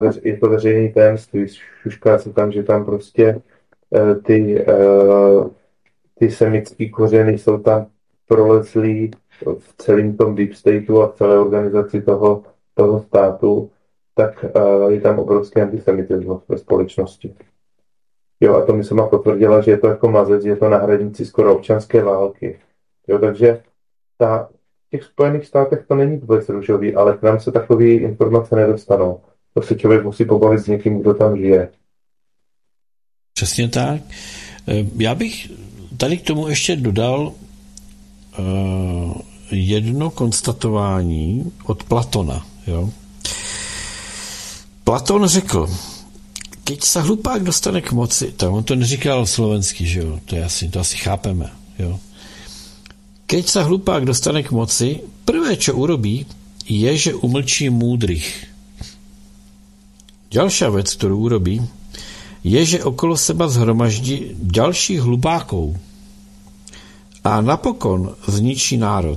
je to veřejný tajemství, šušká se tam, že tam prostě ty semitský kořeny jsou tam prolezlý v celém tom deep stateu a v celé organizaci toho státu, tak je tam obrovský antisemitismus ve společnosti. Jo, a to mi sama potvrdila, že je to jako mazec, je to na hranici skoro občanské války. Jo, takže v těch Spojených státech to není vůbec růžový, ale k nám se takové informace nedostanou. To se člověk musí pobavit s někým, kdo tam žije. Přesně tak. Já bych tady k tomu ještě dodal jedno konstatování od Platona. Jo? Platon řekl, keď sa hlupák dostane k moci, tak on to neříkal slovensky, že jo? To asi chápeme. Jo? Keď sa hlupák dostane k moci, prvé, čo urobí, je, že umlčí múdrych. Ďalšia vec, ktorú urobí, je, že okolo seba zhromaždí ďalších hlupákov a napokon zničí národ.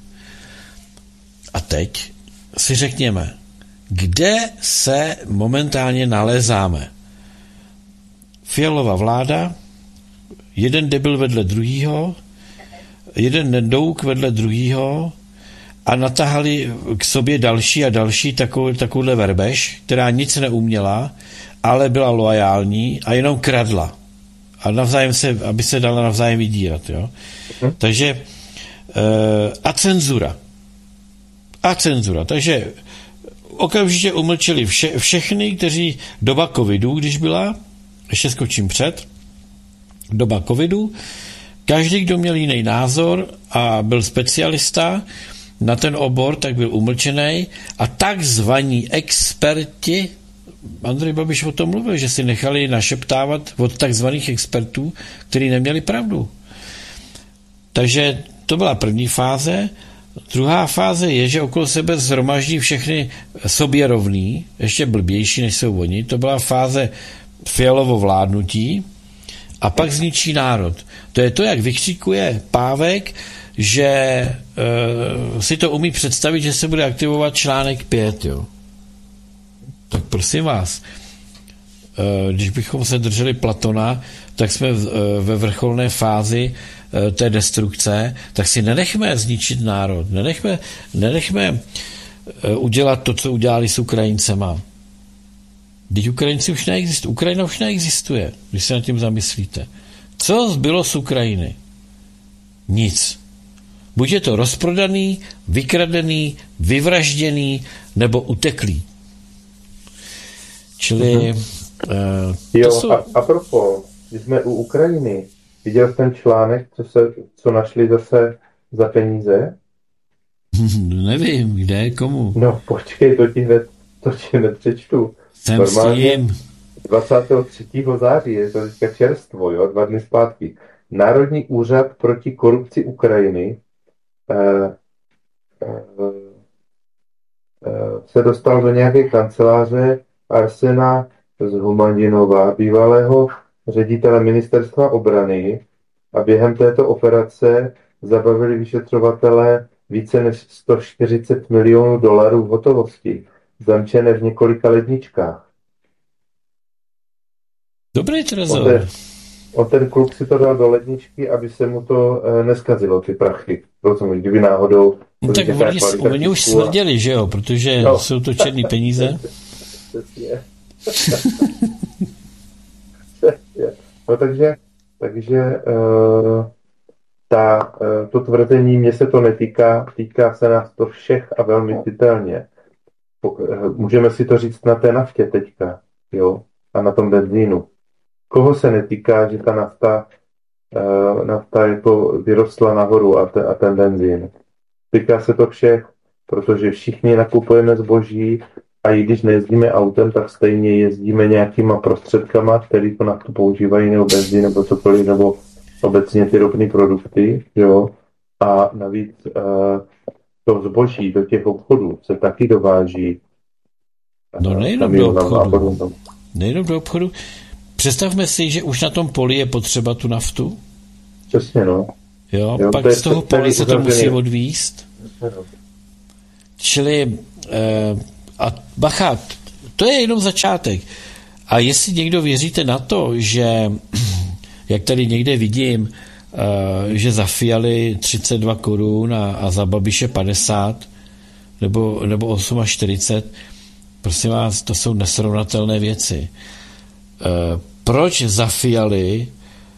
A teď si řekněme, kde se momentálně nalézáme? Fialová vláda, jeden debil vedle druhýho, jeden nedouk vedle druhýho a natahali k sobě další a další takovouhle verbež, která nic neuměla, ale byla loajální a jenom kradla. A navzájem aby se dala navzájem vydírat. Jo? Takže a cenzura. Takže okamžitě umlčeli všechny, kteří doba covidu, když byla, ještě skočím před, doba covidu, každý, kdo měl jiný názor a byl specialista na ten obor, tak byl umlčený a takzvaní experti, Andrej Babiš o tom mluvil, že si nechali našeptávat od takzvaných expertů, kteří neměli pravdu. Takže to byla první fáze. Druhá fáze je, že okolo sebe zhromaždí všechny sobě rovný, ještě blbější, než jsou oni. To byla fáze Fialovo vládnutí a pak zničí národ. To je to, jak vykřikuje Pávek, že si to umí představit, že se bude aktivovat článek 5. Jo. Tak prosím vás, když bychom se drželi Platona, tak jsme ve vrcholné fázi té destrukce, tak si nenechme zničit národ, nenechme udělat to, co udělali s Ukrajincema. Když Ukrajinci už neexistují, Ukrajina už neexistuje, když se nad tím zamyslíte. Co zbylo z Ukrajiny? Nic. Buď je to rozprodaný, vykradený, vyvražděný nebo uteklý. Čili... A propos, když jsme u Ukrajiny, viděl jsi ten článek, co našli zase za peníze? Nevím, kde, komu. No počkej, to ti nepřečtu. Jsem normálně s tím. 23. září, je to teďka čerstvo, jo, 2 dny zpátky. Národní úřad proti korupci Ukrajiny se dostal do nějaké kanceláře Arsena Zhumadinova, bývalého ředitele ministerstva obrany, a během této operace zabavili vyšetřovatelé více než 140 milionů dolarů v hotovosti, zamčené v několika ledničkách. Dobrý trezor. Ten kluk si to dal do ledničky, aby se mu to neskazilo, ty prachy. Rozumíš, kdyby náhodou... No tak oni už smrděli, že jo, protože jsou to černý peníze. No takže to tvrzení, mě se to netýká, týká se nás to všech a velmi citelně. Můžeme si to říct na té naftě teďka, jo, a na tom benzínu. Koho se netýká, že ta nafta jako vyrostla nahoru a ten benzín. Týká se to všech, protože všichni nakupujeme zboží a i když nejezdíme autem, tak stejně jezdíme nějakýma prostředkama, který to naftu používají, nebo benzín, nebo cokoliv, nebo obecně ty ropné produkty, jo. A navíc to zboží do těch obchodů se taky dováží. No nejenom do obchodu. Nejenom do obchodu. Představme si, že už na tom poli je potřeba tu naftu. Přesně, no. Jo, pak z toho pole se to musí odvízt. Čili a bacha, To je jenom začátek. A jestli někdo věříte na to, že, jak tady někde vidím, že za Fialy 32 korun a za Babiše 50 nebo 48, prosím vás, to jsou nesrovnatelné věci. Proč za Fialy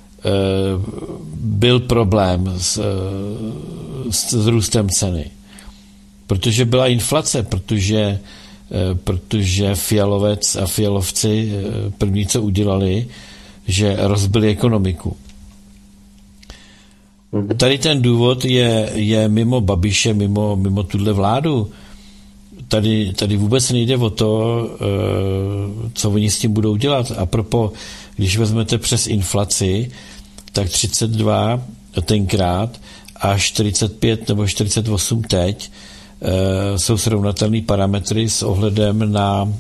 byl problém s růstem ceny? Protože byla inflace, protože Fialovec a Fialovci první, co udělali, že rozbili ekonomiku. Tady ten důvod je mimo Babiše, mimo tuhle vládu. Tady vůbec nejde o to, co oni s tím budou dělat. A propo, když vezmete přes inflaci, tak 32 tenkrát a 45 nebo 48 teď jsou srovnatelné parametry s ohledem na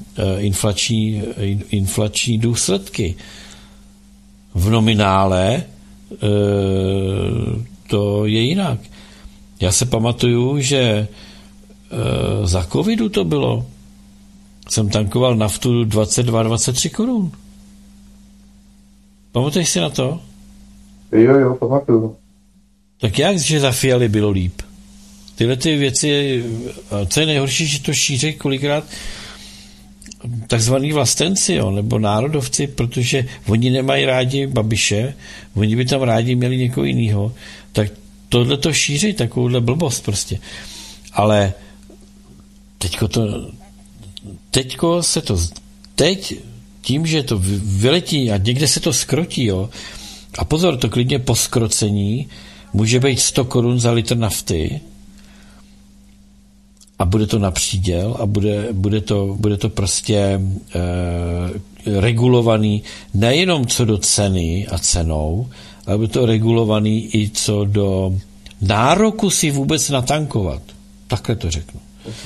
inflační důsledky. V nominále to je jinak. Já se pamatuju, že za covidu to bylo. Jsem tankoval naftu 22-23 korun. Pamatuješ si na to? Jo, pamatuju. Tak jak, že za Fialy bylo líp? Tyhle ty věci, co je nejhorší, že to šíří kolikrát takzvaný vlastenci, jo, nebo národovci, protože oni nemají rádi Babiše, oni by tam rádi měli někoho jiného, tak tohle to šíří, takovouhle blbost prostě. Ale teď tím, že to vyletí a někde se to skrotí, jo, a pozor, to klidně po skrocení může být 100 korun za litr nafty a bude to na příděl a bude to prostě regulovaný nejenom co do ceny a cenou, ale bude to regulovaný i co do nároku si vůbec natankovat. Takhle to řeknu.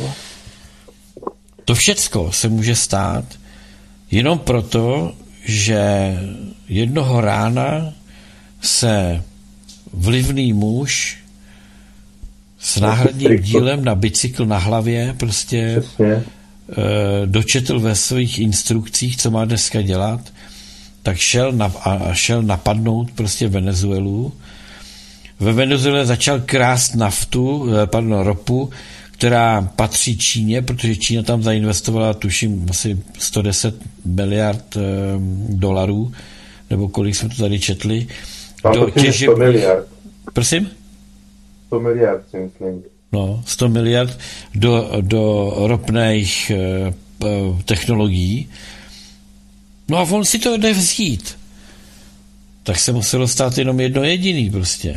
To všecko se může stát jenom proto, že jednoho rána se vlivný muž s náhradním dílem na bicykl na hlavě prostě dočetl ve svých instrukcích, co má dneska dělat, tak šel napadnout prostě Venezuelu. Ve Venezuele začal krást ropu, která patří Číně, protože Čína tam zainvestovala, tuším, asi 110 miliard dolarů, nebo kolik jsme to tady četli. Do 100 miliard. Prosím? 100 miliard, si myslím. No, 100 miliard do ropných technologií. No a on si to jde vzít. Tak se muselo stát jenom jedno jediný prostě.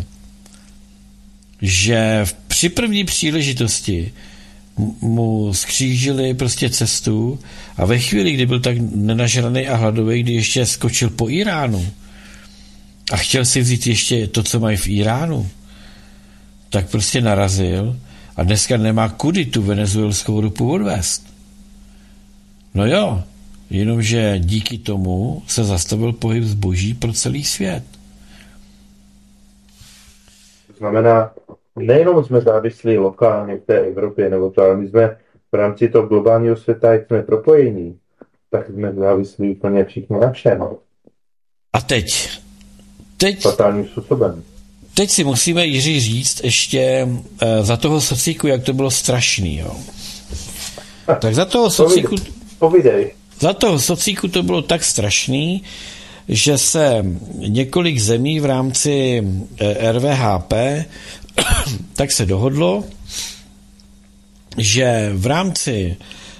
Že při první příležitosti mu skřížili prostě cestu a ve chvíli, kdy byl tak nenažraný a hladový, kdy ještě skočil po Iránu a chtěl si vzít ještě to, co mají v Iránu, tak prostě narazil a dneska nemá kudy tu venezuelskou ropu odvést. No jo, jenomže díky tomu se zastavil pohyb zboží pro celý svět. To znamená, nejenom jsme závislí lokálně v té Evropě, nebo to, ale my jsme v rámci toho globálního světa, jak jsme propojení, tak jsme závislí úplně všichni na všem. A teď fatálním způsobem. Teď si musíme, Jiří, říct ještě za toho Socíku, jak to bylo strašný. Jo. Tak za toho Socíku... Povídej. Za toho Socíku to bylo tak strašný, že se několik zemí v rámci RVHP tak se dohodlo, že v rámci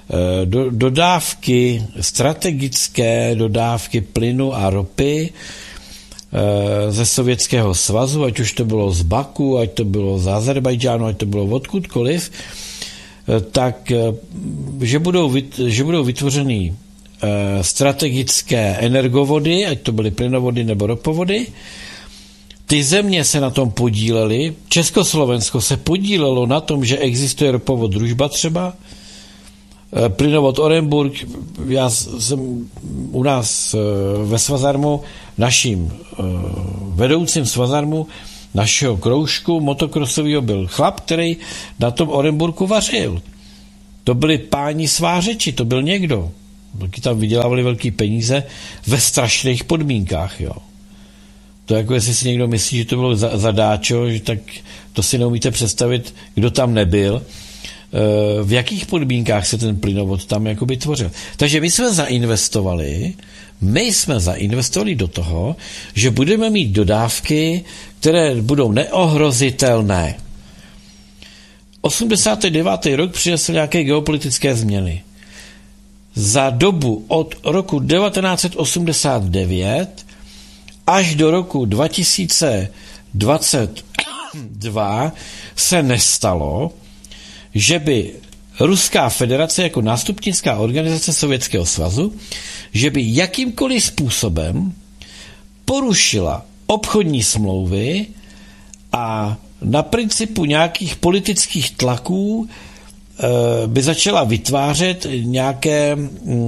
strategické dodávky plynu a ropy ze Sovětského svazu, ať už to bylo z Baku, ať to bylo z Azerbajdžánu, ať to bylo odkudkoliv, tak že budou vytvořeny strategické energovody, ať to byly plynovody nebo ropovody. Ty země se na tom podílely. Československo se podílelo na tom, že existuje ropovod Družba třeba, plynovod Orenburg. Já jsem u nás ve Svazarmu, naším vedoucím Svazarmu, našeho kroužku motokrosového byl chlap, který na tom Orenburgu vařil. To byli páni svářeči, to byl někdo. Taky tam vydělávali velký peníze ve strašných podmínkách, jo. To jako jestli si někdo myslí, že to bylo zadáčo, že tak to si neumíte představit, kdo tam nebyl, v jakých podmínkách se ten plynovod tam jakoby tvořil. Takže my jsme zainvestovali do toho, že budeme mít dodávky, které budou neohrozitelné. 89. rok přinesl nějaké geopolitické změny. Za dobu od roku 1989 až do roku 2022 se nestalo, že by Ruská federace jako nástupnická organizace Sovětského svazu, že by jakýmkoliv způsobem porušila obchodní smlouvy a na principu nějakých politických tlaků by začala vytvářet nějaké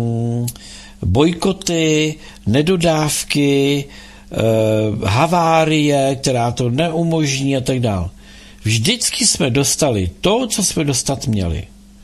bojkoty, nedodávky, havárie, která to neumožní a tak dále. Vždycky jsme dostali to, co jsme dostat měli.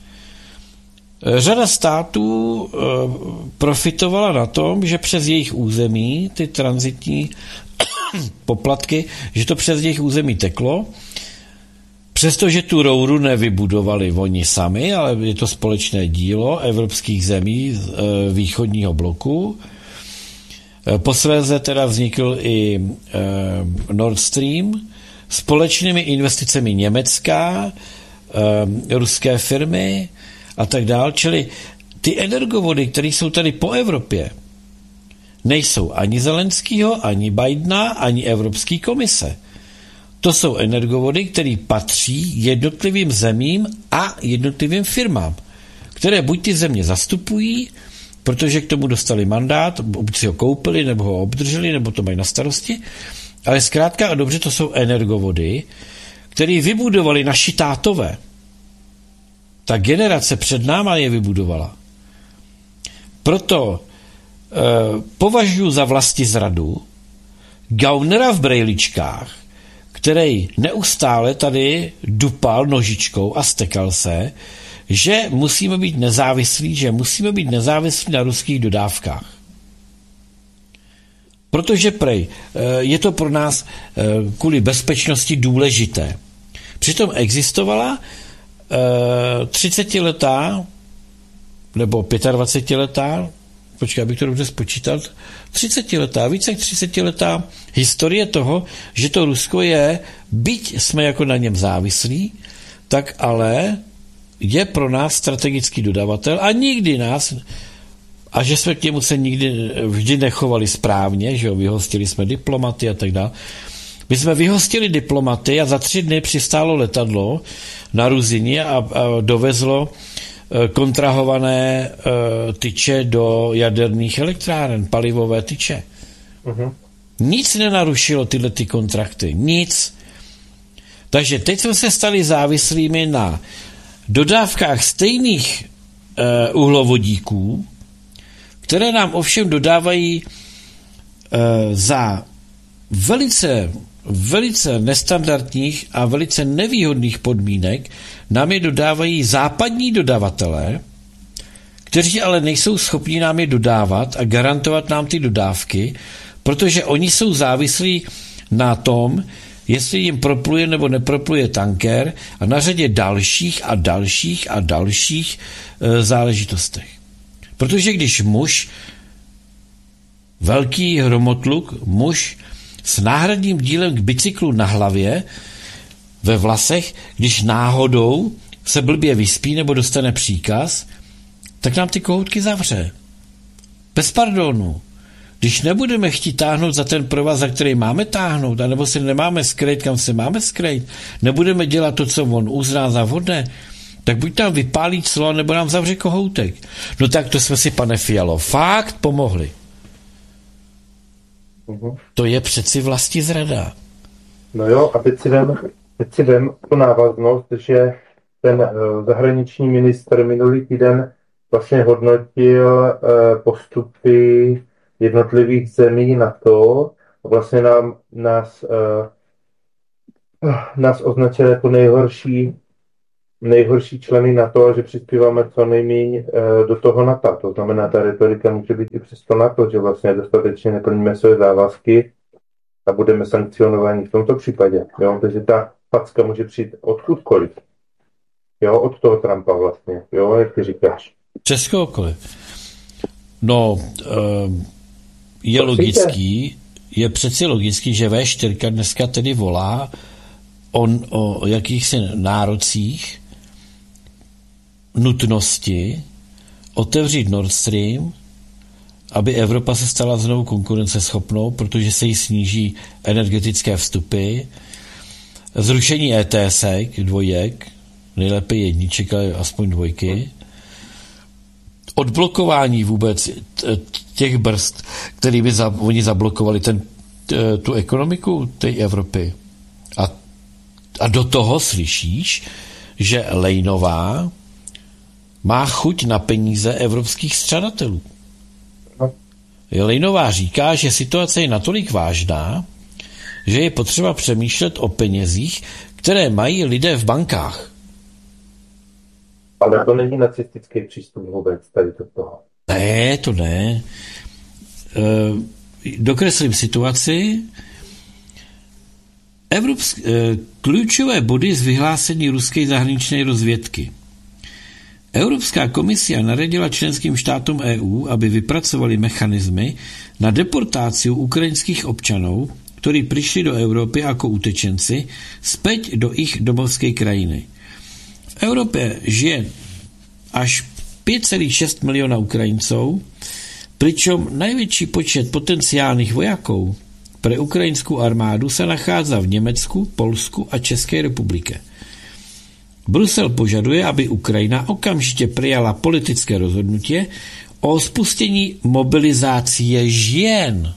Řada států profitovala na tom, že přes jejich území, ty tranzitní poplatky, že to přes jejich území teklo, přestože tu rouru nevybudovali oni sami, ale je to společné dílo evropských zemí východního bloku. Posléze teda vznikl i Nord Stream, společnými investicemi Německa, ruské firmy a tak dál. Čili ty energovody, které jsou tady po Evropě, nejsou ani Zelenskýho, ani Bidena, ani Evropské komise. To jsou energovody, které patří jednotlivým zemím a jednotlivým firmám, které buď ty země zastupují, protože k tomu dostali mandát, buď si ho koupili, nebo ho obdrželi, nebo to mají na starosti, ale zkrátka a dobře to jsou energovody, které vybudovali naši tátové. Ta generace před náma je vybudovala. Proto považuji za vlastizradu Gaunera v brejličkách, který neustále tady dupal nožičkou a stekal se, že musíme být nezávislí na ruských dodávkách. Protože prej, je to pro nás kvůli bezpečnosti důležité. Přitom existovala 30letá nebo 25letá, počkej, abych to dobře spočítal, 30letá, více jak 30letá historie toho, že to Rusko je, byť jsme jako na něm závislí, tak ale je pro nás strategický dodavatel a nikdy nás, a že jsme k němu se vždy nechovali správně, že jo, vyhostili jsme diplomaty a tak dále. My jsme vyhostili diplomaty a za 3 dny přistálo letadlo na Ruzině a dovezlo kontrahované tyče do jaderných elektráren, palivové tyče. Uh-huh. Nic nenarušilo tyhle ty kontrakty. Nic. Takže teď jsme se stali závislými na dodávkách stejných uhlovodíků, které nám ovšem dodávají za velice nestandardních a velice nevýhodných podmínek, nám je dodávají západní dodavatelé, kteří ale nejsou schopni nám je dodávat a garantovat nám ty dodávky, protože oni jsou závislí na tom, jestli jim propluje nebo nepropluje tanker a na řadě dalších záležitostech. Protože když velký hromotluk, s náhradním dílem k bicyklu na hlavě, ve vlasech, když náhodou se blbě vyspí nebo dostane příkaz, tak nám ty kohoutky zavře. Bez pardonu. Když nebudeme chtít táhnout za ten provaz, za který máme táhnout, anebo se nemáme skrejt, kam se máme skrejt, nebudeme dělat to, co on uzná za vhodné, tak buď tam vypálí clo, nebo nám zavře kohoutek. No tak to jsme si, pane Fialo, fakt pomohli. Uh-huh. To je přeci vlastizrada. No jo, a teď si vem tu návaznost, že ten zahraniční ministr minulý týden vlastně hodnotil postupy jednotlivých zemí NATO a vlastně nás označil jako nejhorší nejhorší členy NATO a že přispíváme co nejméně do toho NATO. To znamená, ta retorika může být i přes to NATO, že vlastně dostatečně neplníme své závazky a budeme sankcionováni v tomto případě. Jo? Takže ta facka může přijít odkudkoliv. Jo? Od toho Trumpa vlastně. Jo? Jak ty říkáš. Přes kohokoliv. No, je přeci logický, že V4 dneska tedy volá o jakýchsi nárocích nutnosti otevřít Nord Stream, aby Evropa se stala znovu konkurenceschopnou, protože se jí sníží energetické vstupy, zrušení ETSek, dvojek, nejlépe jedniček, ale aspoň dvojky, odblokování vůbec těch brzd, kterými oni zablokovali tu ekonomiku té Evropy. A do toho slyšíš, že Lejnová má chuť na peníze evropských střadatelů. Lejnová říká, že situace je natolik vážná, že je potřeba přemýšlet o penězích, které mají lidé v bankách. Ale to není nacistický přístup vůbec tady do toho. Ne, to ne. Dokreslím situaci. Klíčové body z vyhlásení ruské zahraniční rozvědky. Evropská komise naradila členským státům EU, aby vypracovali mechanismy na deportáci ukrajinských občanů, kteří přišli do Evropy jako utečenci, zpět do jejich domovské krajiny. V Evropě žije až 5,6 miliona Ukrajinců, pričom největší počet potenciálních vojáků pro ukrajinskou armádu se nachází v Německu, Polsku a České republice. Brusel požaduje, aby Ukrajina okamžitě přijala politické rozhodnutí o spustění mobilizácie žen.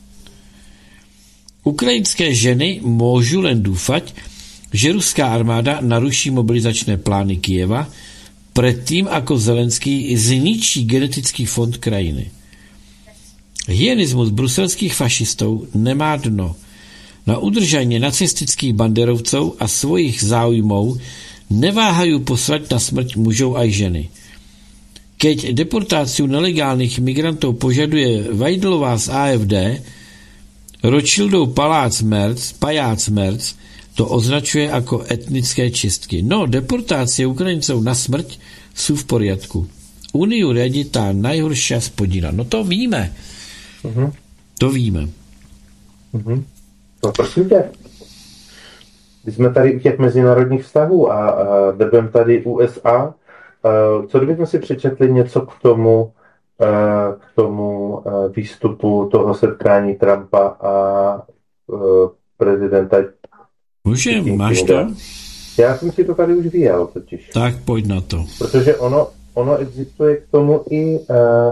Ukrajinské ženy můžou len doufat, že ruská armáda naruší mobilizačné plány Kyjeva předtím, ako Zelenský zničí genetický fond krajiny. Hyenismus bruselských fašistů nemá dno. Na udržání nacistických banderovců a svojich záujmů neváhají poslat na smrť mužů a ženy. Keď deportáciu nelegálních migrantů požaduje Vajdlová z AFD, Rothschildov pajác Merc to označuje jako etnické čistky. No, deportácie Ukrajinců na smrť jsou v poriadku. Uniu riadi tá najhoršia spodina. No to víme. To víme. No prosím tě. Když jsme tady u těch mezinárodních vztahů a drbem tady USA, co kdybychom si přečetli něco k tomu výstupu toho setkání Trumpa a prezidenta. Můžeme, máš to? Já jsem si to tady už vyjel totiž. Tak pojď na to. Protože ono existuje k tomu i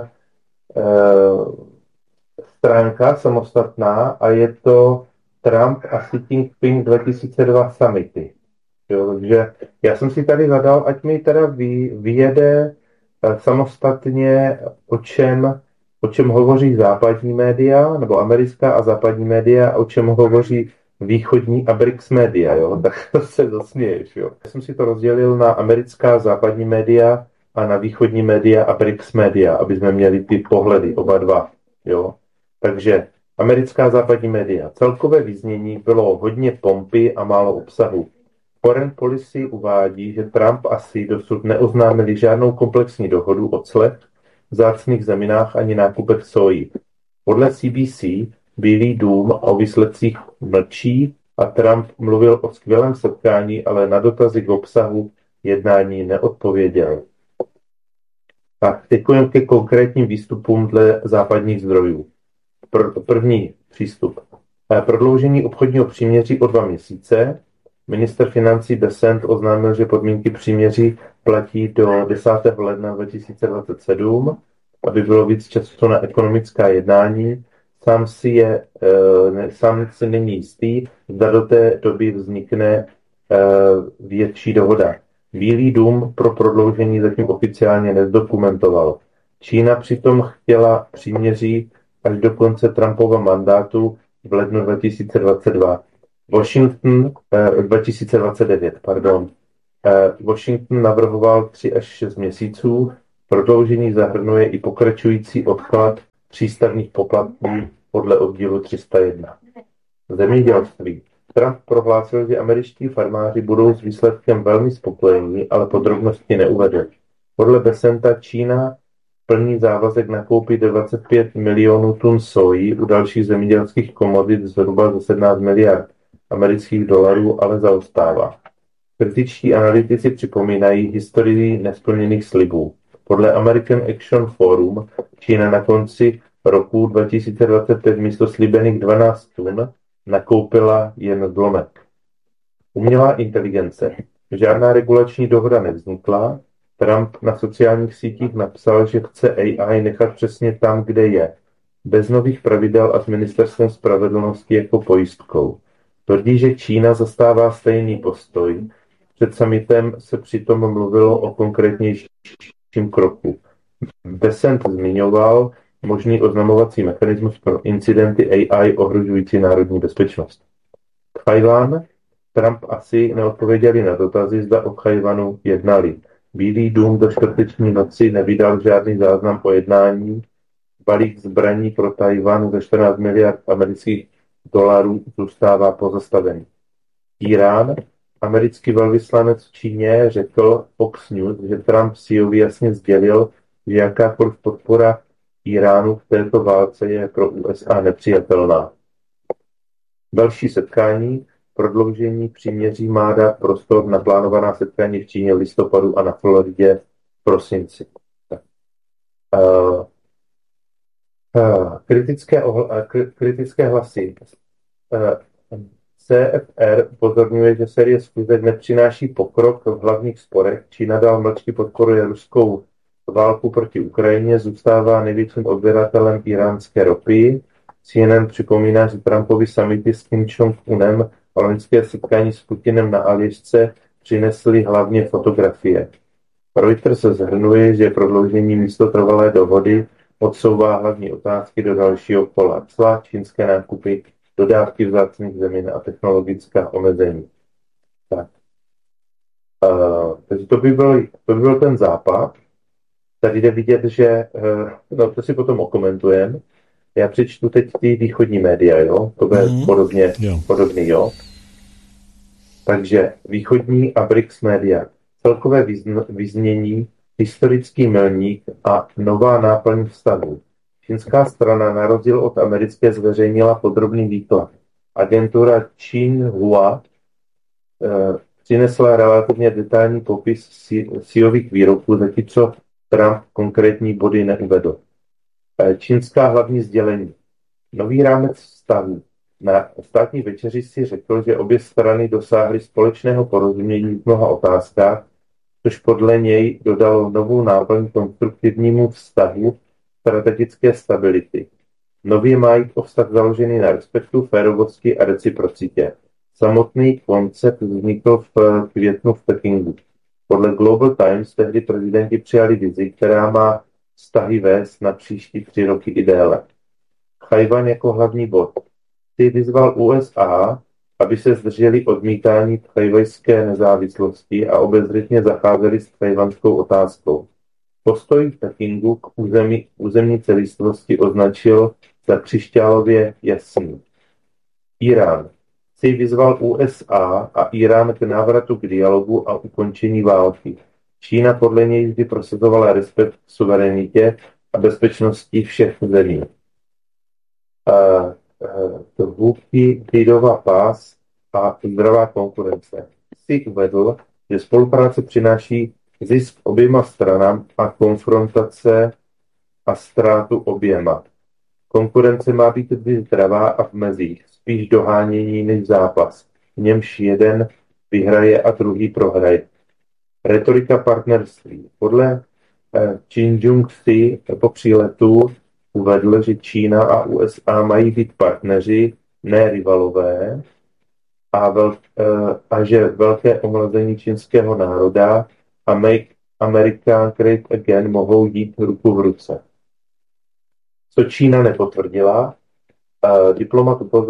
stránka samostatná a je to Trump a Xi Jinping 2002 summity. Jo, takže já jsem si tady zadal, ať mi teda vyjede samostatně, o čem hovoří západní média, nebo americká a západní média, a o čem hovoří východní a BRICS média, jo, tak to se zasměješ, jo. Já jsem si to rozdělil na americká západní média a na východní média a BRICS média, aby jsme měli ty pohledy, oba dva, jo. Takže americká západní média. Celkové vyznění bylo hodně pompy a málo obsahu. Foreign Policy uvádí, že Trump a Xi dosud neoznámili žádnou komplexní dohodu o clech, vzácných zeminách ani nákupech soji. Podle CBC Bílý dům o výsledcích mlčí a Trump mluvil o skvělém setkání, ale na dotazy k obsahu jednání neodpověděl. Tak, teď ke konkrétním výstupům dle západních zdrojů. První přístup. Prodloužení obchodního příměří o 2 měsíce. Minister financí Bessent oznámil, že podmínky příměří platí do 10. ledna 2027, aby bylo víc času na ekonomická jednání. Sám si není jistý, zda do té doby vznikne větší dohoda. Bílý dům pro prodloužení zatím oficiálně nezdokumentoval. Čína přitom chtěla příměří až do konce Trumpova mandátu v lednu 2022. Washington 2029, pardon. Washington navrhoval 3 až 6 měsíců. Prodloužení zahrnuje i pokračující odklad přístavních poplatků podle oddílu 301. Zemědělství. Trump prohlásil, že američtí farmáři budou s výsledkem velmi spokojení, ale podrobnosti neuvedl. Podle Besenta Čína plní závazek nakoupit 25 milionů tun soji, u dalších zemědělských komodit zhruba za 17 miliard amerických dolarů, ale zaostává. Kritičtí analytici připomínají historii nesplněných slibů. Podle American Action Forum Čína na konci roku 2025 místo slíbených 12 tun nakoupila jen zlomek. Umělá inteligence. Žádná regulační dohoda nevznikla. Trump na sociálních sítích napsal, že chce AI nechat přesně tam, kde je, bez nových pravidel a s ministerstvem spravedlnosti jako pojistkou. Tvrdí, že Čína zastává stejný postoj. Před summitem se přitom mluvilo o konkrétnějším kroku. Besant zmiňoval možný oznamovací mechanismus pro incidenty AI ohrožující národní bezpečnost. Tchaj-wan. Trump asi neodpověděli na dotazy, zda o Tchaj-wanu jednali. Bílý dům do čtvrteční noci nevydal žádný záznam o jednání. Balík zbraní pro Tchaj-wan za 14 miliard amerických dolarů zůstává pozastavený. Irán. Americký velvyslanec v Číně řekl Fox News, že Trump Xiovi jasně sdělil, že jakákoliv podpora Iránu v této válce je pro USA nepřijatelná. Další setkání. Prodloužení příměří má dát prostor na plánovaná setkání v Číně v listopadu a na Floridě v prosinci. Kritické hlasy. CFR upozorňuje, že série schůzek nepřináší pokrok v hlavních sporech. Čína dál mlčky podporuje ruskou válku proti Ukrajině, zůstává největším odběratelem iránské ropy. CNN připomíná, že Trumpovi summity s Kim Jong-unem a loňské setkání s Putinem na Aljašce přinesly hlavně fotografie. Reuters se zhrnuje, že prodloužení místo trvalé dohody odsouvá hlavní otázky do dalšího kola. Cla, čínské nákupy, dodávky vzácných zemin a technologická omezení. Tak. Takže to by byl ten západ. Tady jde vidět, že to si potom okomentujeme. Já přečtu teď ty východní média, jo? To bude podobný, jo? Takže východní a BRICS média. Celkové vyznění, historický milník a nová náplň vztahů. Čínská strana na rozdíl od americké zveřejnila podrobný výklad. Agentura Xinhua přinesla relativně detailní popis Xiových výroků, zatímco Trump konkrétní body neuvedl. Čínská hlavní sdělení. Nový rámec vztahů. Na státní večeři si řekl, že obě strany dosáhly společného porozumění v mnoha otázkách, což podle něj dodalo novou náplň konstruktivnímu vztahu strategické stability. Nově má jít o vztah založený na respektu, férovosti a reciprocitě. Samotný koncept vznikl v květnu v Pekingu. Podle Global Times tehdy prezidenti přijali vizi, která má vztahy vést na příští 3 roky i déle. Tchaj-wan jako hlavní bod. Ty vyzval USA, aby se zdrželi odmítání tchajwanské nezávislosti a obezřetně zacházeli s tchajwanskou otázkou. Postoj Pekingu k územní celistvosti označil za křišťálově jasný. Irán. Xi vyzval USA a Irán k návratu k dialogu a ukončení války. Čína podle něj vždy prosazovala respekt k suverenitě a bezpečnosti všech zemí. Hůbky, klidová pás a zdravá konkurence. Xi uvedl, že spolupráce přináší zisk oběma stranám a konfrontace a ztrátu oběma. Konkurence má být vždy zdravá a v mezích, spíš dohánění než zápas. V němž jeden vyhraje a druhý prohraje. Retorika partnerství. Podle Jin Jung-si po příletu uvedl, že Čína a USA mají být partneři, ne rivalové, a že velké omlazení čínského národa a Make America Great Again mohou jít ruku v ruce. Co Čína nepotvrdila,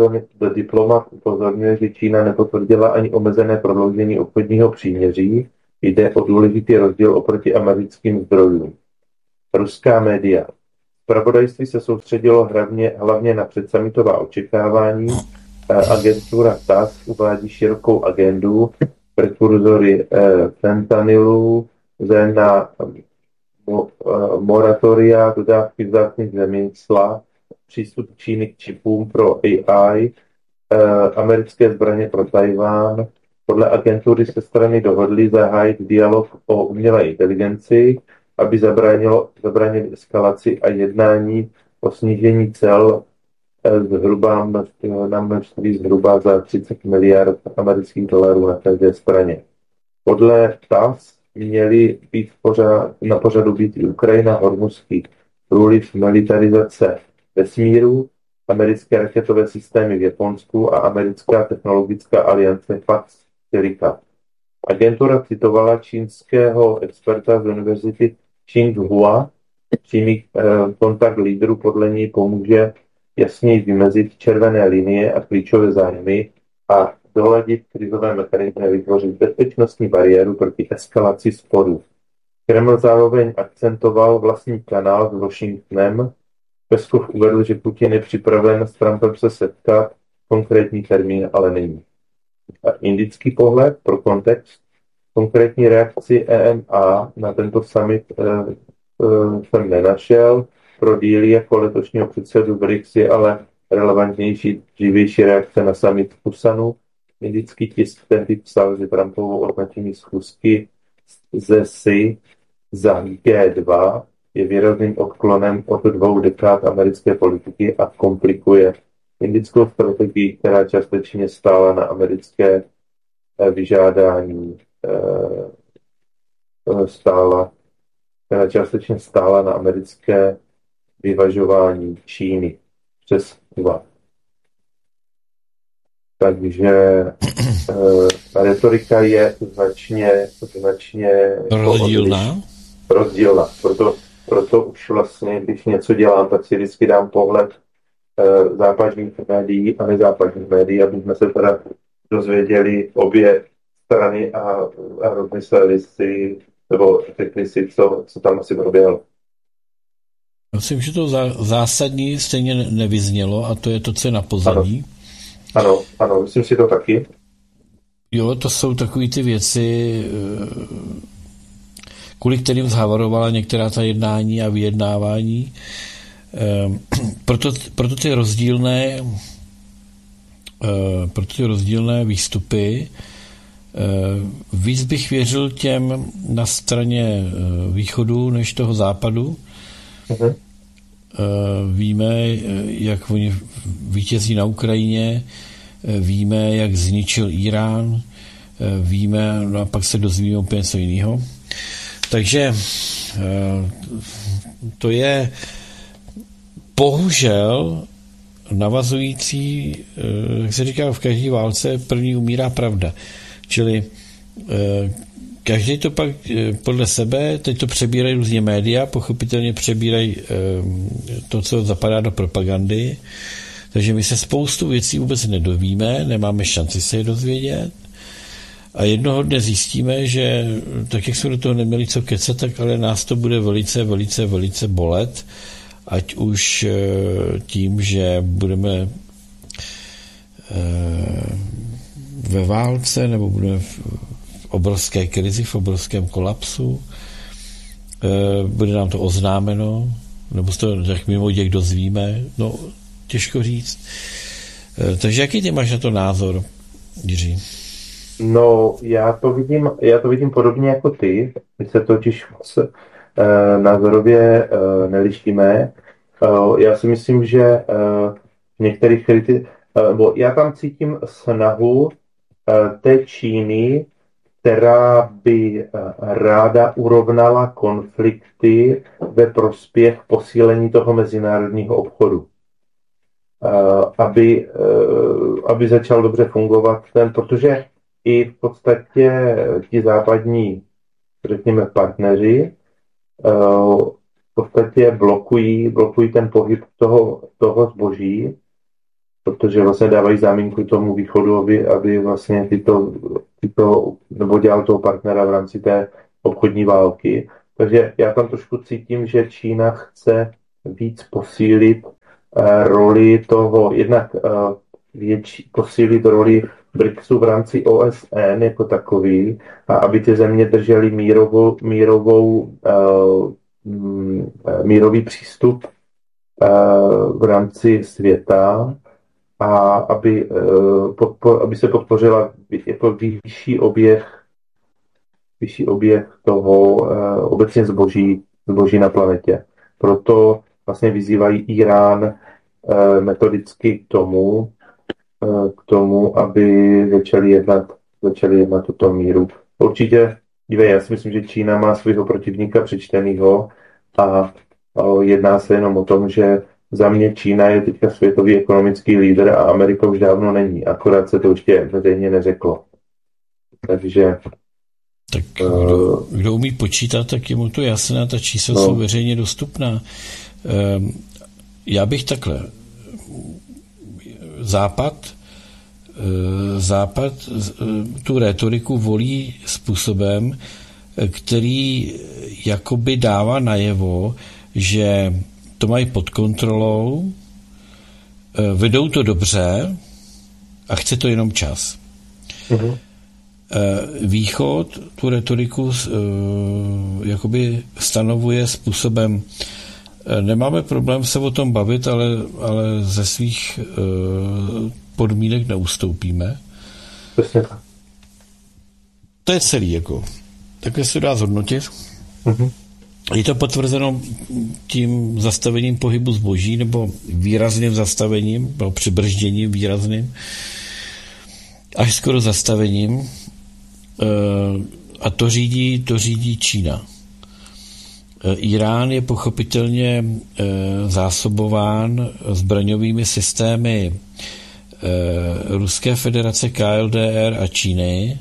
diplomat upozorňuje, že Čína nepotvrdila ani omezené prodloužení obchodního příměří, Jde o důležitý rozdíl oproti americkým zdrojům. Ruská média. Zpravodajství se soustředilo hlavně na předsummitová očekávání. Agentura TASS uvádí širokou agendu, prekurzory fentanylu, na moratoria, dodávky vzácných zemin, cla, přístup Číny k čipům pro AI, americké zbraně pro Tajván. Podle agentury se strany dohodly zahájit dialog o umělé inteligenci, aby zabránili eskalaci a jednání o snížení cel na množství zhruba za 30 miliard amerických dolarů na každé straně. Podle TASS měly být na pořadu být i Ukrajina, hormuzský průliv, militarizace vesmíru, americké raketové systémy v Japonsku a americká technologická aliance FACT. Agentura citovala čínského experta z univerzity Tsinghua. Přímý kontakt lídrů podle něj pomůže jasněji vymezit červené linie a klíčové zájmy a doladit krizové mechanismy a vytvořit bezpečnostní bariéru proti eskalaci sporů. Kreml zároveň akcentoval vlastní kanál s Washingtonem. Peskov uvedl, že Putin je připraven s Trumpem se setkat, konkrétní termín ale není. A indický pohled pro kontext, konkrétní reakci EMA na tento summit jsem nenašel. Pro díly jako letošního předsedu BRICS je ale relevantnější, živější reakce na summit v Pusanu. Indický tisk tehdy psal, že Trumpovo označení schůzky ze SI za G2 je výrazným odklonem od 2 dekád americké politiky a komplikuje indickou strategii, která částečně stála na americké vyžádání, která částečně stála na americké vyvažování Číny přes 2. Takže ta retorika je značně rozdílná. Proto už vlastně, když něco dělám, tak si vždycky dám pohled západních médií a nezápadních médií, aby jsme se teda dozvěděli obě strany a rozmysleli si, nebo řekli si, co tam asi proběhlo. Myslím, že to zásadní stejně nevyznělo a to je to, co je na pozadí. Ano, myslím si to taky. Jo, to jsou takové ty věci, kvůli kterým zhavarovala některá ta jednání a vyjednávání. Proto ty rozdílné výstupy víc bych věřil těm na straně východu než toho západu. Uh-huh. Víme, jak oni vítězí na Ukrajině, víme, jak zničil Irán, víme, no a pak se dozvíme úplně něco jiného. Takže to je bohužel navazující, jak se říká v každé válce, první umírá pravda. Čili každý to pak podle sebe, teď to přebírají různě média, pochopitelně přebírají to, co zapadá do propagandy, takže my se spoustu věcí vůbec nedovíme, nemáme šanci se je dozvědět a jednoho dne zjistíme, že tak, jak jsme do toho neměli co kecat, tak ale nás to bude velice bolet, ať už tím, že budeme ve válce, nebo budeme v obrovské krizi, v obrovském kolapsu, bude nám to oznámeno, nebo se to tak mimo děk dozvíme, no těžko říct. Takže jaký ty máš na to názor, Jiří? No, já to vidím podobně jako ty. My se totiž názorově nelišíme. Já si myslím, že v některých já tam cítím snahu té Číny, která by ráda urovnala konflikty ve prospěch posílení toho mezinárodního obchodu. Aby začal dobře fungovat protože i v podstatě ti západní, řekněme, partneři v podstatě blokují ten pohyb toho zboží, protože vlastně dávají záminku tomu východu, aby vlastně tyto nebo dělal toho partnera v rámci té obchodní války. Takže já tam trošku cítím, že Čína chce víc posílit roli toho, jednak posílit roli BRICSu v rámci OSN jako takový, a aby ty země držely mírový přístup v rámci světa, a aby se podpořila jako vyšší oběh toho obecně zboží na planetě. Proto vlastně vyzývají Irán metodicky k tomu, aby začali jednat tuto míru. Určitě, dívej, já si myslím, že Čína má svého protivníka přečtenýho a jedná se jenom o tom, že za mě Čína je teďka světový ekonomický lídr a Amerika už dávno není, akorát se to ještě veřejně neřeklo. Takže... Tak kdo umí počítat, tak je mu to jasné, ta čísla jsou veřejně dostupná. Já bych takhle... Západ tu rétoriku volí způsobem, který jakoby dává najevo, že to mají pod kontrolou, vedou to dobře a chce to jenom čas. Uh-huh. Východ tu rétoriku jakoby stanovuje způsobem, nemáme problém se o tom bavit, ale ze svých podmínek neustoupíme. To je celý, jako. Takhle se dá zhodnotit. Uh-huh. Je to potvrzeno tím zastavením pohybu zboží, nebo výrazným zastavením, nebo přibržděním výrazným, až skoro zastavením. A to řídí Čína. Irán je pochopitelně zásobován zbraňovými systémy Ruské federace, KLDR a Číny.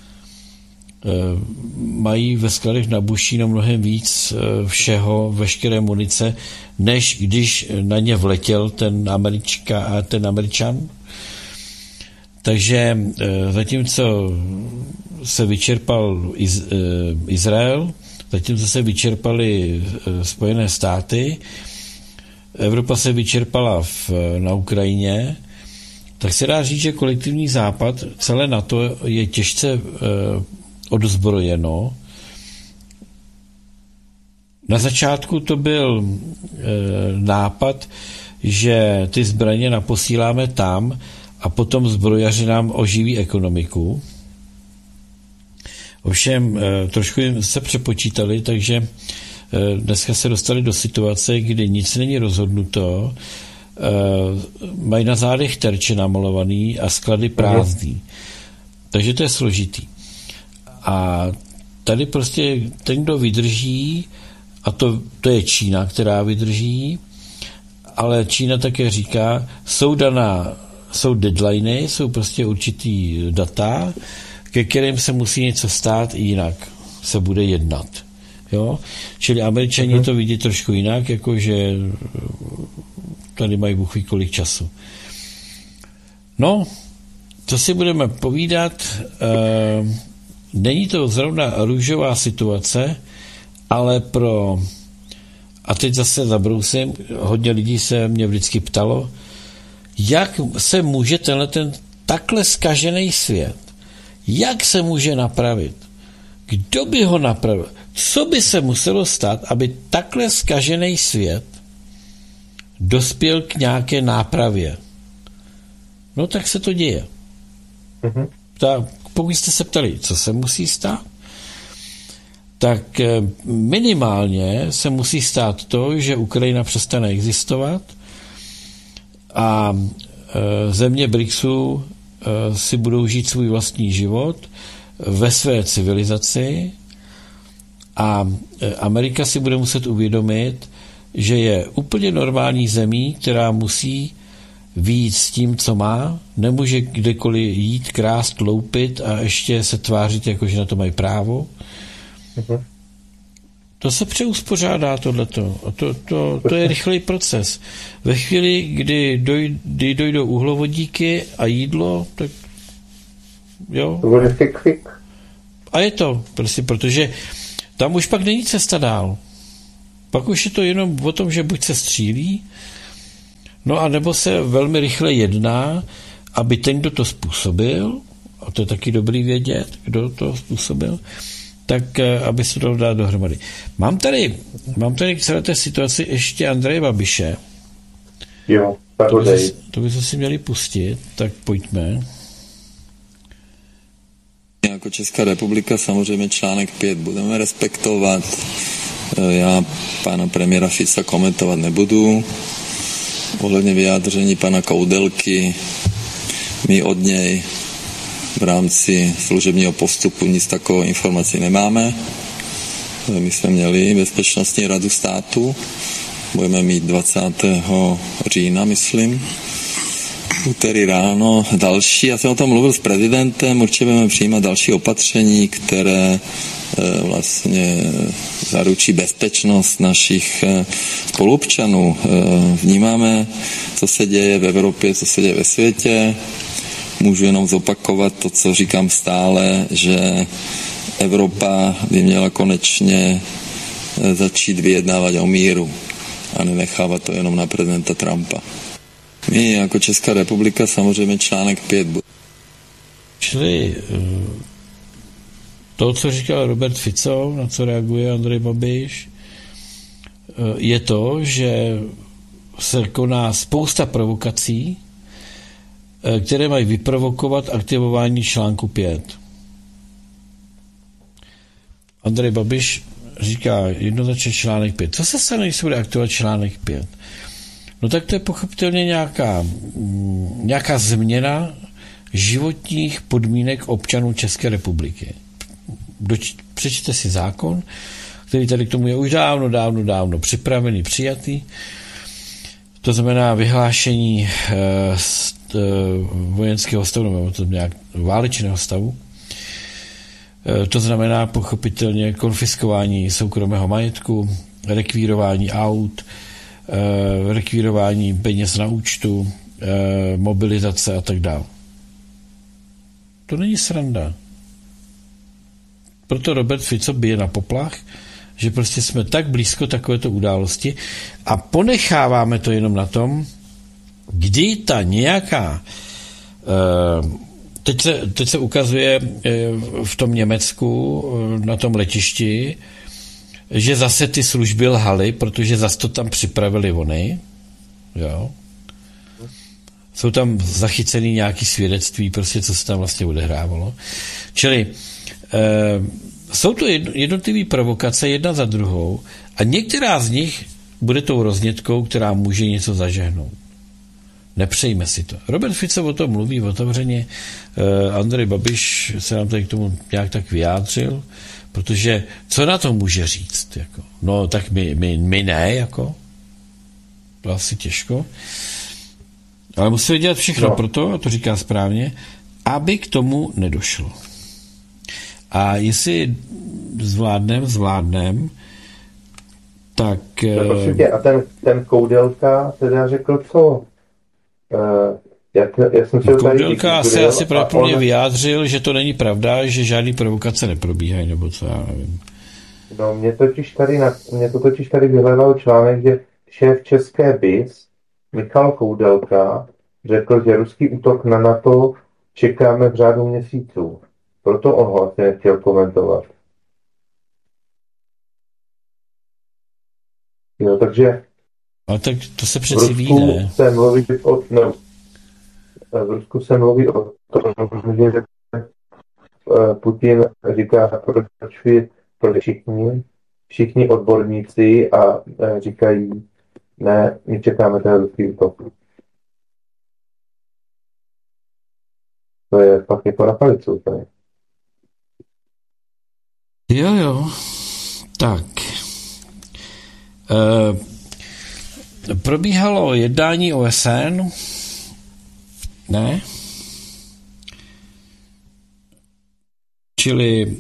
Mají ve skladech na Bušíno mnohem víc všeho, veškeré munice, než když na ně vletěl ten Američan. Takže zatímco se vyčerpal Izrael, zatímco se vyčerpaly Spojené státy, Evropa se vyčerpala na Ukrajině, tak se dá říct, že kolektivní západ, celé NATO je těžce odzbrojeno. Na začátku to byl nápad, že ty zbraně naposíláme tam a potom zbrojaři nám oživí ekonomiku. Ovšem trošku se přepočítali, takže dneska se dostali do situace, kdy nic není rozhodnuto, mají na zádech terče namalovaný a sklady prázdný. Takže to je složitý. A tady prostě ten, kdo vydrží, a to je Čína, která vydrží, ale Čína také říká, jsou deadliny, jsou prostě určitý data, ke kterým se musí něco stát, jinak se bude jednat. Jo? Čili Američani to vidí trošku jinak, jakože tady mají Bůh ví kolik času. No, co si budeme povídat, není to zrovna růžová situace, ale a teď zase zabrousím, hodně lidí se mě vždycky ptalo, jak se může ten takhle zkažený svět, jak se může napravit? Kdo by ho napravil? Co by se muselo stát, aby takhle zkažený svět dospěl k nějaké nápravě? No tak se to děje. Uh-huh. Pokud jste se ptali, co se musí stát, tak minimálně se musí stát to, že Ukrajina přestane existovat a země BRICSu si budou žít svůj vlastní život ve své civilizaci a Amerika si bude muset uvědomit, že je úplně normální zemí, která musí vyjít s tím, co má, nemůže kdekoliv jít, krást, loupit a ještě se tvářit, jako že na to mají právo. Uh-huh. To se přeuspořádá tohleto. To je rychlý proces. Ve chvíli, kdy dojdou uhlovodíky a jídlo, tak Jo. To bude fik. A je to prostě, protože tam už pak není cesta dál. Pak už je to jenom o tom, že buď se střílí, no a nebo se velmi rychle jedná, aby ten, kdo to způsobil, a to je taky dobrý vědět, kdo to způsobil, tak aby se to dal dohromady. Mám tady k celé té situaci ještě Andreje Babiše. Jo, to by se si měli pustit, tak pojďme. Jako Česká republika samozřejmě článek 5 budeme respektovat. Já pana premiéra Fica komentovat nebudu. Ohledně vyjádření pana Koudelky, my od něj v rámci služebního postupu nic takovou informaci nemáme. My jsme měli Bezpečnostní radu státu, budeme mít 20. října, myslím, úterý ráno další. Já jsem o tom mluvil s prezidentem, určitě budeme přijímat další opatření, které vlastně zaručí bezpečnost našich spoluobčanů. Vnímáme, co se děje v Evropě, co se děje ve světě. Můžu jenom zopakovat to, co říkám stále, že Evropa by měla konečně začít vyjednávat o míru a nenechávat to jenom na prezidenta Trumpa. My jako Česká republika samozřejmě článek 5. Čili to, co říkal Robert Fico, na co reaguje Andrej Babiš, je to, že se koná spousta provokací, které mají vyprovokovat aktivování článku 5. Andrej Babiš říká jednoznačně článek 5. Co se stane, když se bude aktivovat článek 5? No tak to je pochopitelně nějaká změna životních podmínek občanů České republiky. Přečtěte si zákon, který tady k tomu je už dávno připravený, přijatý. To znamená vyhlášení vojenského stavu, nebo to nějak válečného stavu. To znamená pochopitelně konfiskování soukromého majetku, rekvírování aut, rekvírování peněz na účtu, mobilizace a tak dále. To není sranda. Proto Robert Fico bije na poplach, že prostě jsme tak blízko takovéto události a ponecháváme to jenom na tom, kdy ta nějaká teď se ukazuje v tom Německu na tom letišti, že zase ty služby lhaly, protože zase to tam připravili oni. Jo. Jsou tam zachycený nějaký svědectví, prostě co se tam vlastně odehrávalo. Čili jsou to jednotlivé provokace jedna za druhou a některá z nich bude tou roznětkou, která může něco zažehnout. Nepřejme si to. Robert Fico o tom mluví otevřeně, Andrej Babiš se nám tady k tomu nějak tak vyjádřil, protože co na to může říct? Jako? No tak my ne, jako. To asi těžko. Ale musíme dělat všechno proto, a to říká správně, aby k tomu nedošlo. A jestli zvládnem, tak... Prosím tě, a ten Koudelka teda řekl co? Já jsem Koudelka se asi pravděpodobně vyjádřil, že to není pravda, že žádný provokace neprobíhají, nebo co, já nevím. No, mě to totiž tady vyhledal článek, že šéf české BIS Michal Koudelka řekl, že ruský útok na NATO čekáme v řádu měsíců. Proto on ho asi nechtěl komentovat. No, takže... Ale tak to se přeci ví, ne? V Rusku se mluví o tom, že Putin říká, proč všichni odborníci a říkají, ne, my čekáme ten ruský útok. To je fakt jako na palicu. Jo. Tak. Probíhalo jednání OSN, ne? Čili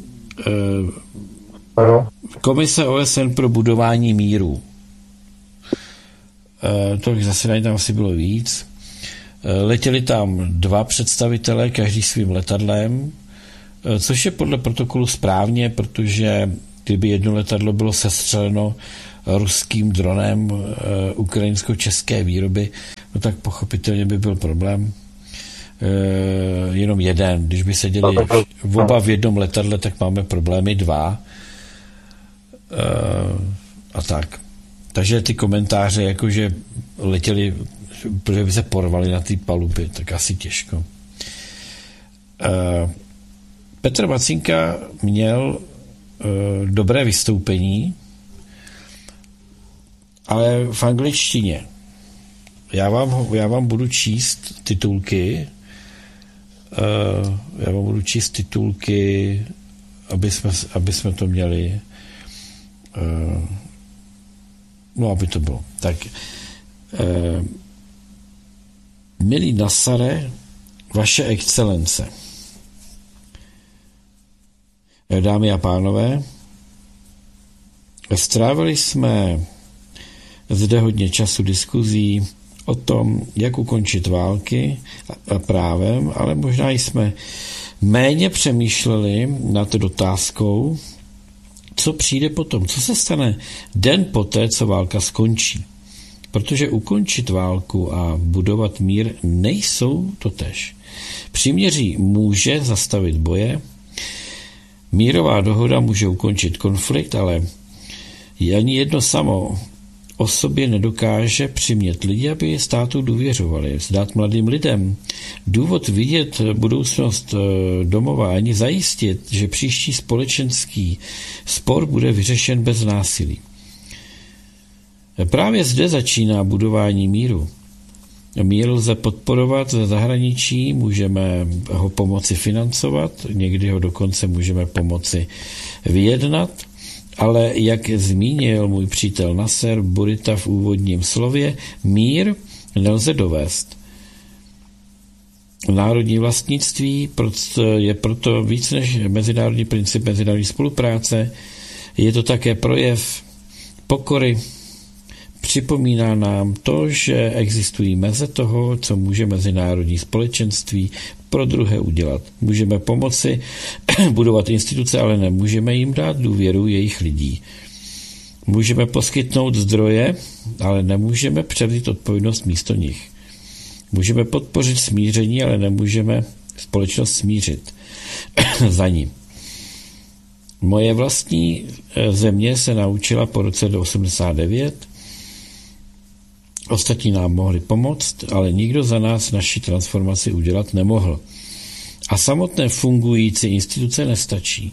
Komise OSN pro budování míru. To zasedání tam asi bylo víc. Letěli tam 2 představitelé, každý svým letadlem, což je podle protokolu správně, protože kdyby jedno letadlo bylo sestřeleno ruským dronem ukrajinsko-české výroby, no tak pochopitelně by byl problém. Jenom jeden. Když by seděli oba v jednom letadle, tak máme problémy 2. A tak. Takže ty komentáře, jakože letěli, protože by se porvali na té palubě, tak asi těžko. Petr Macinka měl dobré vystoupení, ale v angličtině. Já vám budu číst titulky, aby jsme to měli, aby to bylo. Tak, milý Nasare, vaše excelence, dámy a pánové, strávili jsme zde hodně času diskuzí o tom, jak ukončit války a právem, ale možná jsme méně přemýšleli nad otázkou, co přijde potom, co se stane den poté, co válka skončí. Protože ukončit válku a budovat mír nejsou totéž. Příměří může zastavit boje, mírová dohoda může ukončit konflikt, ale ani jedno samo o sobě nedokáže přimět lidi, aby státu důvěřovali. Zdát mladým lidem důvod vidět budoucnost domova, ani zajistit, že příští společenský spor bude vyřešen bez násilí. Právě zde začíná budování míru. Mír lze podporovat ze zahraničí, můžeme ho pomoci financovat, někdy ho dokonce můžeme pomoci vyjednat, ale jak zmínil můj přítel Nasser Bourita v úvodním slově, mír nelze dovést. Národní vlastnictví je proto víc než mezinárodní princip mezinárodní spolupráce. Je to také projev pokory. Připomíná nám to, že existují meze toho, co může mezinárodní společenství pro druhé udělat. Můžeme pomoci budovat instituce, ale nemůžeme jim dát důvěru jejich lidí. Můžeme poskytnout zdroje, ale nemůžeme převzít odpovědnost místo nich. Můžeme podpořit smíření, ale nemůžeme společnost smířit za ní. Moje vlastní země se naučila po roce 1989. Ostatní nám mohli pomoct, ale nikdo za nás naši transformaci udělat nemohl. A samotné fungující instituce nestačí.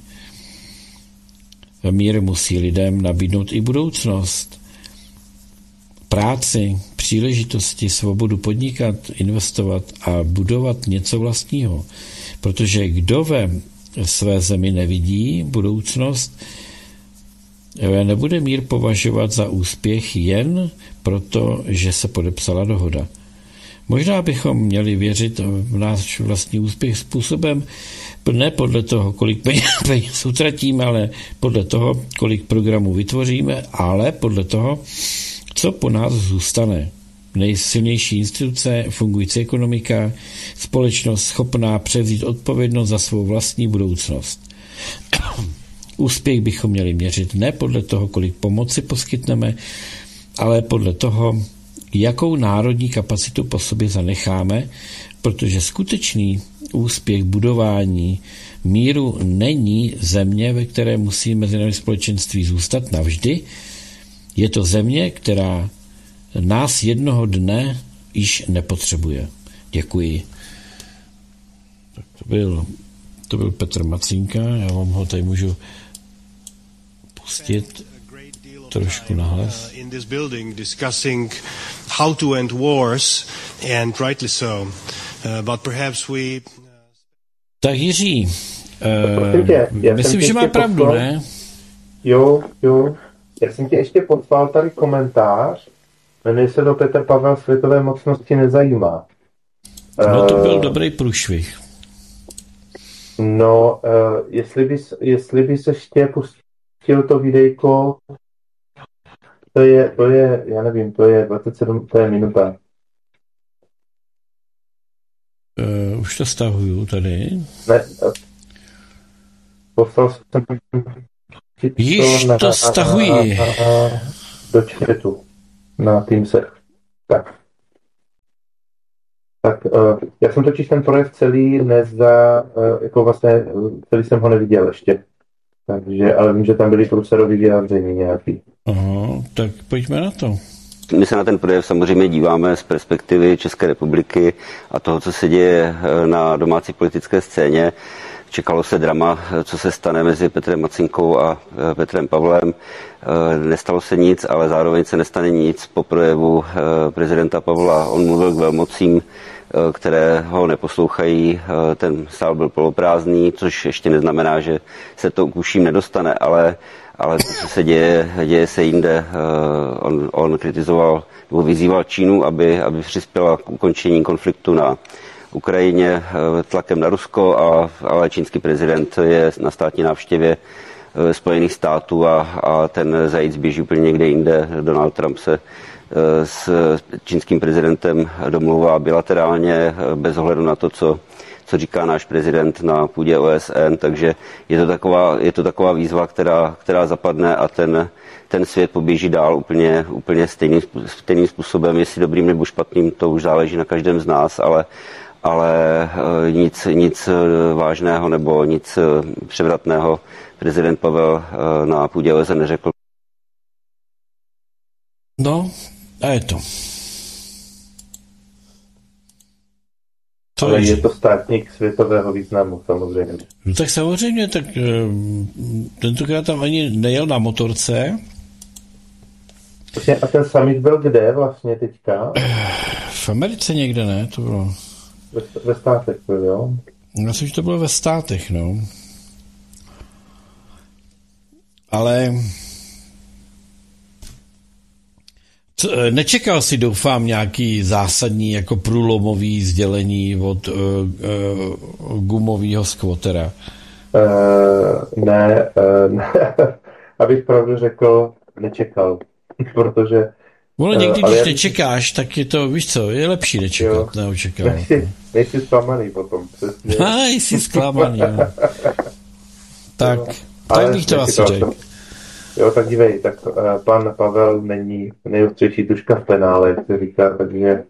Mír musí lidem nabídnout i budoucnost, práci, příležitosti, svobodu podnikat, investovat a budovat něco vlastního. Protože kdo ve své zemi nevidí budoucnost, nebude mír považovat za úspěch jen proto, že se podepsala dohoda. Možná bychom měli věřit v náš vlastní úspěch způsobem ne podle toho, kolik peněz utratíme, ale podle toho, kolik programů vytvoříme, ale podle toho, co po nás zůstane. Nejsilnější instituce, fungující ekonomika, společnost schopná převzít odpovědnost za svou vlastní budoucnost. Úspěch bychom měli měřit ne podle toho, kolik pomoci poskytneme, ale podle toho, jakou národní kapacitu po sobě zanecháme, protože skutečný úspěch budování míru není země, ve které musí mezinárodní společenství zůstat navždy. Je to země, která nás jednoho dne již nepotřebuje. Děkuji. Tak to byl Petr Macinka, já vám ho tady můžu pustit trošku nahlas. In this building discussing how to end wars, and rightly so. But perhaps we... Tak Jiří, myslím, že má pravdu, ne? Jo. Já jsem ti ještě poslal tady komentář. Jmenuje se to Petr Pavel světové mocnosti nezajímá. No to byl dobrý průšvih. No, jestli bys ještě pustil to videjko, to je, já nevím, to je 27, to je minuta. už to stahuju tady. Ne, poslal jsem Již to stahuji. Do chatu na Teamsech. Tak. Já jsem totiž ten projev celý jako vlastně celý jsem ho neviděl ještě. Takže, ale vím, že tam byly průserový vyjádření nějaký. Aha, tak pojďme na to. My se na ten projev samozřejmě díváme z perspektivy České republiky a toho, co se děje na domácí politické scéně. Čekalo se drama, co se stane mezi Petrem Macinkou a Petrem Pavlem. Nestalo se nic, ale zároveň se nestane nic po projevu prezidenta Pavla. On mluvil k velmocím, které ho neposlouchají. Ten sál byl poloprázdný, což ještě neznamená, že se to k uším nedostane, ale to, co se děje se jinde. On kritizoval nebo vyzýval Čínu, aby přispěla k ukončení konfliktu na Ukrajině tlakem na Rusko, ale čínský prezident je na státní návštěvě Spojených států a ten zajíc běží úplně někde jinde. Donald Trump se s čínským prezidentem domluvá bilaterálně bez ohledu na to, co říká náš prezident na půdě OSN, takže je to taková výzva, která zapadne a ten svět poběží dál úplně stejným způsobem, jestli dobrým nebo špatným, to už záleží na každém z nás, ale nic vážného nebo nic převratného prezident Pavel na půdě OSN neřekl. No, a je to. Ale je to státník světového významu, samozřejmě. No tak samozřejmě, tak tentokrát tam ani nejel na motorce. A ten summit byl kde vlastně teďka? V Americe někde, ne? To bylo... Ve státech byl, jo? Já myslím, že to bylo ve státech, no. Ale... Nečekal si, doufám, nějaký zásadní jako průlomový sdělení od gumového skvotera? Ne. Abych pravdu řekl, nečekal. Protože... Ono někdy, když nečekáš, tak je to, víš co, je lepší nečekat, neočekávat. Nejsi zklamaný potom, přesně. Jsi zklamaný, no. Tak bych to asi řekl. Jo, tak dívej, tak pan Pavel není nejostřejší tuška v penále, jak se říká, takže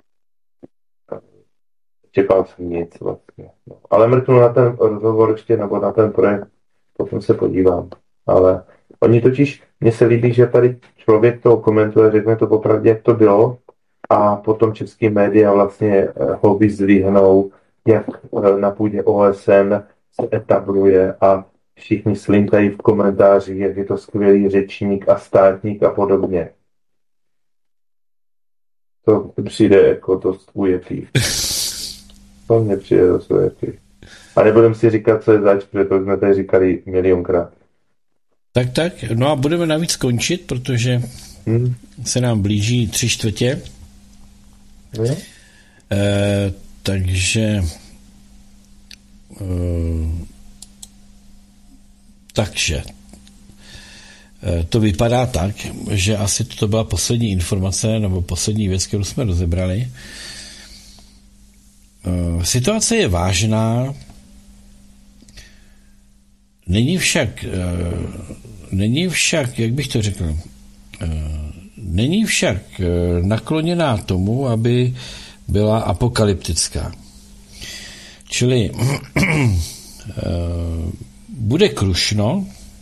čekal jsem nic vlastně. No. Ale mrknu na ten rozhovor ještě, nebo na ten projekt, potom se podívám. Ale oni totiž, mně se líbí, že tady člověk to komentuje, řekne to popravdě, jak to bylo, a potom český média vlastně ho vyzdvihnou, jak na půdě OSN se etabluje a všichni slintají v komentářích, jak je to skvělý řečník a státník a podobně. To přijde jako dost ujetý. To mně přijde dost ujetý. A nebudem si říkat, co je zač, protože to jsme tady říkali milionkrát. Tak, no a budeme navíc končit, protože se nám blíží 3/4. Takže to vypadá tak, že asi to byla poslední informace nebo poslední věc, kterou jsme rozebrali. Situace je vážná, není však, jak bych to řekl, není však nakloněná tomu, aby byla apokalyptická. Čili bude krušno,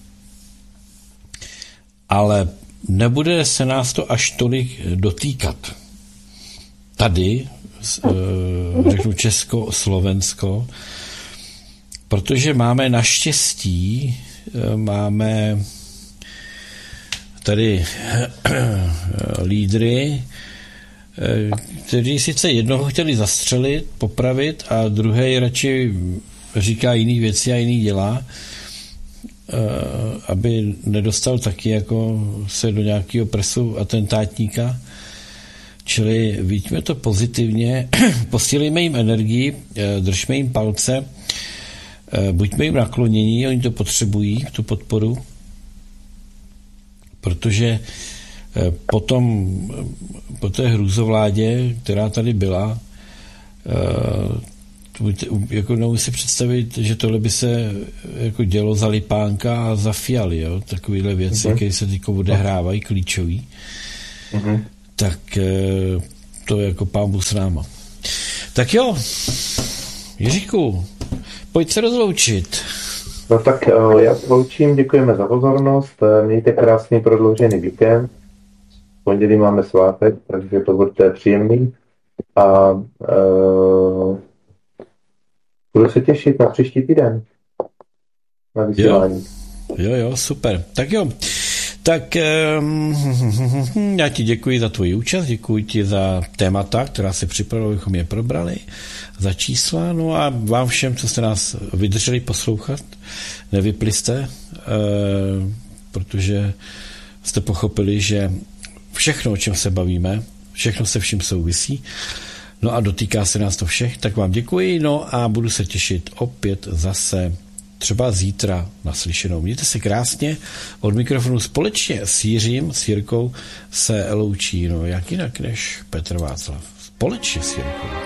ale nebude se nás to až tolik dotýkat. Tady, řeknu Česko, Slovensko, protože máme naštěstí, máme tady lídry, kteří sice jednoho chtěli zastřelit, popravit a druhý radši říká jiný věci a jiný dělá, aby nedostal taky jako se do nějakého presu atentátníka. Čili vidíme to pozitivně, posílíme jim energii, držme jim palce, buďme jim naklonění, oni to potřebují, tu podporu, protože po té hrůzovládě, která tady byla, jako neumím si představit, že tohle by se jako dělo za Lipánka a za Fialy, jo? Takovýhle věci, které se teď odehrávají, klíčový. Tak to je jako pán Bůh s náma. Tak jo, Jiříku, pojď se rozloučit. No tak já se loučím, děkujeme za pozornost, mějte krásný prodloužený víkend. V pondělí máme svátek, takže to bude příjemný. A budu se těšit na příští týden. Na vysílání. Jo, super. Tak jo. Tak já ti děkuji za tvoji účast, děkuji ti za témata, která se připravila, abychom je probrali, za čísla, no a vám všem, co jste nás vydrželi poslouchat, nevypli jste, protože jste pochopili, že všechno, o čem se bavíme, všechno se vším souvisí, no a dotýká se nás to všech, tak vám děkuji, no a budu se těšit opět zase třeba zítra naslyšenou. Mějte se krásně, od mikrofonu společně s Jiřím, s Jirkou se loučí, no jak jinak než Petr Václav. Společně s Jirkou.